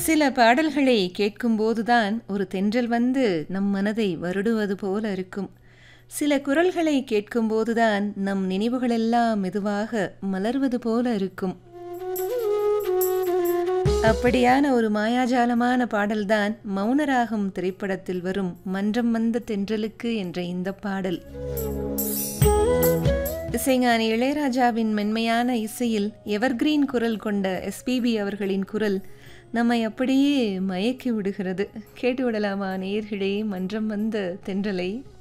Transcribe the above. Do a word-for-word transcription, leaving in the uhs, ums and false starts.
சில பாடல்களை கேட்கும்போதுதான் ஒரு தென்றல் வந்து நம் மனதை வருடுவது போல இருக்கும். சில குரல்களை கேட்கும்போதுதான் நம் நினைவுகளெல்லாம் மெதுவாக மலர்வது போல இருக்கும். அப்படியான ஒரு மாயாஜாலமான பாடல்தான் மௌனராகம் திரைப்படத்தில் வரும் மன்றம் வந்த தென்றலுக்கு என்ற இந்த பாடல். இசைஞானி இளையராஜாவின் மென்மையான இசையில் எவர்கிரீன் குரல் கொண்ட எஸ்பிபி அவர்களின் குரல் நம்மை அப்படியே மயக்கி விடுகிறது. கேட்டு விடலாமா நேயர்களே மன்றம் வந்த தென்றலை?